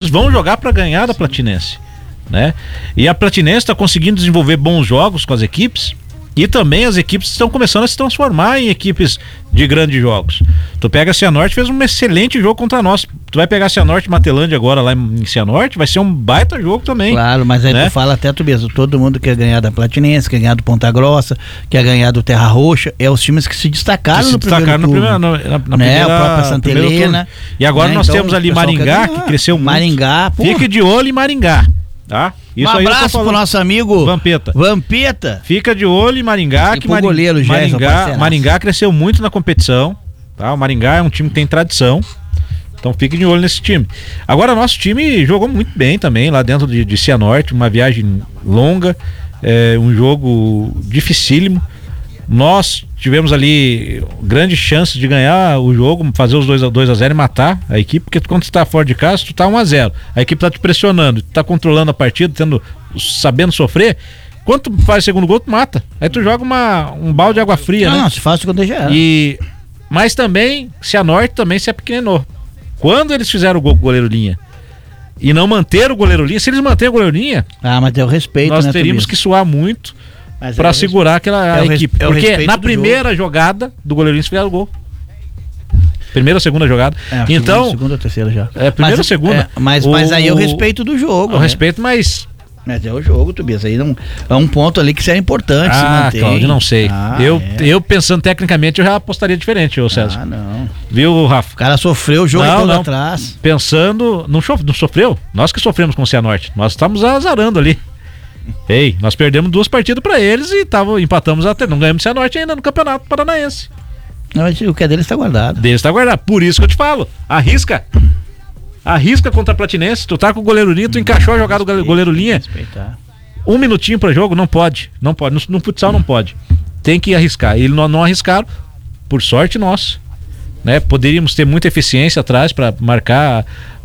vão jogar para ganhar da Platinense, né? E a Platinense está conseguindo desenvolver bons jogos com as equipes. E também as equipes estão começando a se transformar em equipes de grandes jogos. Tu pega a Cianorte, fez um excelente jogo contra nós. Tu vai pegar a Cianorte e Matelândia agora lá em Cianorte, vai ser um baita jogo também. Claro, mas aí, né? Tu fala até tu mesmo, todo mundo quer ganhar da Platinense, quer ganhar do Ponta Grossa, quer ganhar do Terra Roxa, é os times que se destacaram no primeiro turno. Na primeira, a própria Santa Helena. E agora nós temos ali Maringá, que cresceu muito. Maringá, fique de olho em Maringá, tá? Isso um abraço pro nosso amigo Vampeta. Fica de olho em Maringá, que Maringá cresceu muito na competição, tá? O Maringá é um time que tem tradição, então fique de olho nesse time. Agora, nosso time jogou muito bem também lá dentro de Cianorte, uma viagem longa, um jogo dificílimo. Nós tivemos ali grandes chances de ganhar o jogo, fazer os 2-0 e matar a equipe, porque quando você tá fora de casa, tu tá 1-0, a equipe tá te pressionando, tu tá controlando a partida, sabendo sofrer. Quando tu faz o segundo gol, tu mata. Aí tu joga um balde de água fria, né? Não, se faz quando já era. Mas também, Cianorte também se apequenou. Quando eles fizeram o gol com o goleiro Linha e não manteram o goleiro Linha, se eles manterem o goleiro Linha, mas deu respeito, nós teríamos que suar muito para segurar aquela equipe. Porque na primeira jogada do goleirinho se fizeram o gol. Primeira ou segunda jogada. Então, segunda ou terceira já. Primeira ou segunda. Mas aí é o respeito do jogo. O respeito, mas é o jogo, Tobias. Aí não, é um ponto ali que seria importante se manter. Cláudio, não sei. Eu pensando tecnicamente, eu já apostaria diferente, ô César. Não. Viu, Rafa? O cara sofreu o jogo todo atrás. Pensando, não sofreu? Nós que sofremos com o Cianorte. Nós estamos azarando ali. Nós perdemos 2 partidas pra eles e empatamos até. Não ganhamos Cianorte ainda no Campeonato Paranaense. Não, mas o que é deles está guardado. Por isso que eu te falo. Arrisca contra a Platinense. Tu tá com o goleiro Linha, tu encaixou a jogada do goleiro Linha. Respeitar. 1 minutinho pra jogo, não pode. No futsal não pode. Tem que arriscar. E não arriscaram, por sorte nossa, né? Poderíamos ter muita eficiência atrás pra marcar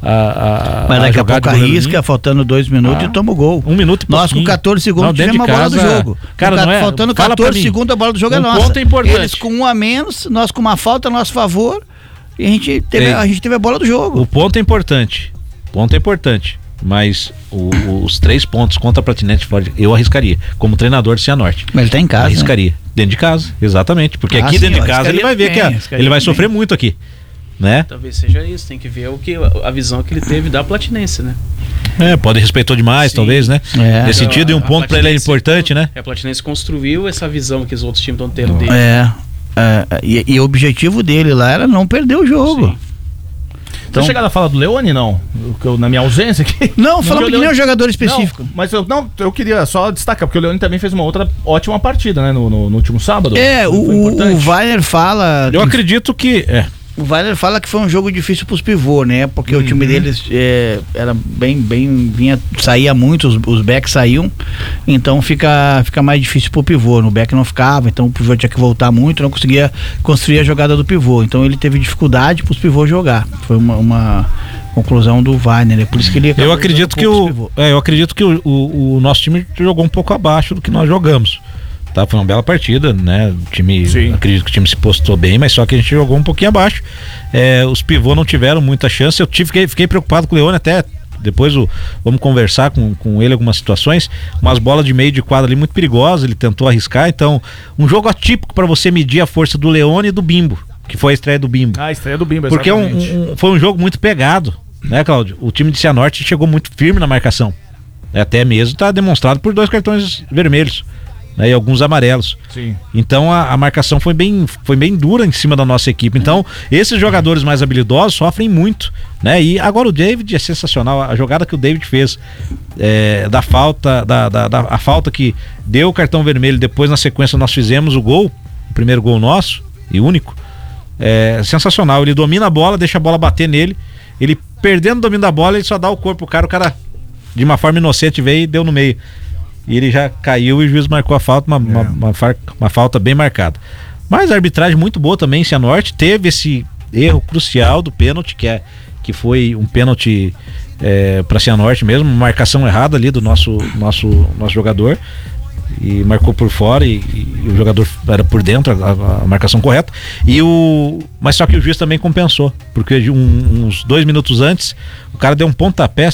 mas daqui a pouco arrisca, faltando 2 minutos e toma o gol. 1 minuto e nós com 14 segundos tivemos a bola do jogo. Cara, não é? Faltando 14 segundos, a bola do jogo é nossa. Ponto importante. Eles com 1 a menos, nós com uma falta a nosso favor, e a gente teve a bola do jogo. O ponto é importante. Mas os 3 pontos contra a Platinense eu arriscaria, como treinador de Cianorte. Mas ele tá em casa, arriscaria, né? Dentro de casa, exatamente. Porque aqui dentro de casa ele vai ver ele vai sofrer muito aqui, né? Talvez seja isso, tem que ver a visão que ele teve da Platinense, né? Pode respeitou demais, talvez, né? Nesse sentido, e um ponto pra ele é importante, né? A Platinense construiu essa visão que os outros times estão tendo dele. E o objetivo dele lá era não perder o jogo. Sim. Então, você chegado a falar do Leone, não? Na minha ausência aqui? Não, falando que nem um jogador específico. Não, mas eu queria só destacar, porque o Leone também fez uma outra ótima partida, né? No último sábado. O Wagner fala... Eu acredito que... O Wagner fala que foi um jogo difícil pros pivô, né? Porque o time deles era saía muito, os backs saíam, então fica mais difícil pro pivô. No back não ficava, então o pivô tinha que voltar muito, não conseguia construir a jogada do pivô. Então ele teve dificuldade pros pivôs jogar. Foi uma conclusão do Wagner, é por isso que ele eu acredito que o nosso time jogou um pouco abaixo do que nós jogamos. Foi uma bela partida, né? Acredito que o time se postou bem, mas só que a gente jogou um pouquinho abaixo. Os pivôs não tiveram muita chance. Fiquei preocupado com o Leone, até depois vamos conversar com ele algumas situações. Umas bolas de meio de quadra ali muito perigosas, ele tentou arriscar. Então, um jogo atípico para você medir a força do Leone e do Bimbo, que foi a estreia do Bimbo. A estreia do Bimbo, porque foi um jogo muito pegado, né, Cláudio? O time de Cianorte chegou muito firme na marcação. Até mesmo está demonstrado por 2 cartões vermelhos. E alguns amarelos. Sim. Então a marcação foi bem dura em cima da nossa equipe. Então esses jogadores mais habilidosos sofrem muito, né? E agora o David é sensacional. A jogada que o David fez da falta, a falta que deu o cartão vermelho, depois na sequência nós fizemos o gol, o primeiro gol nosso e único, sensacional. Ele domina a bola, deixa a bola bater nele, ele perdendo o domínio da bola, ele só dá o corpo, o cara de uma forma inocente veio e deu no meio. E ele já caiu e o juiz marcou a falta, uma falta bem marcada. Mas a arbitragem muito boa também em Cianorte. Teve esse erro crucial do pênalti, que foi um pênalti para Cianorte mesmo, uma marcação errada ali do nosso jogador. E marcou por fora e o jogador era por dentro, a marcação correta. Mas só que o juiz também compensou, porque uns 2 minutos antes o cara deu um pontapé